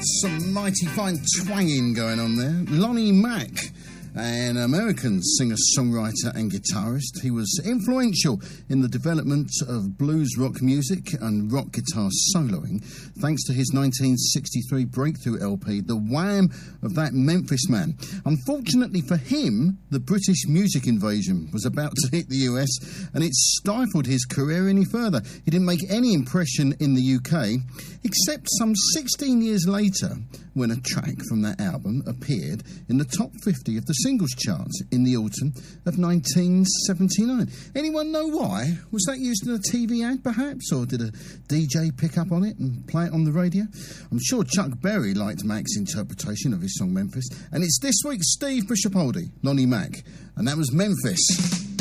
Some mighty fine twanging going on there. Lonnie Mack, an American singer-songwriter and guitarist. He was influential in the development of blues rock music and rock guitar soloing, thanks to his 1963 breakthrough LP, The Wham of That Memphis Man. Unfortunately for him, the British music invasion was about to hit the US, and it stifled his career any further. He didn't make any impression in the UK, except some 16 years later, when a track from that album appeared in the top 50 of the singles charts in the autumn of 1979. Anyone know why? Was that used in a TV ad, perhaps? Or did a DJ pick up on it and play it on the radio? I'm sure Chuck Berry liked Mack's interpretation of his song Memphis. And it's this week's Steve Bishop Oldie, Lonnie Mack. And that was Memphis.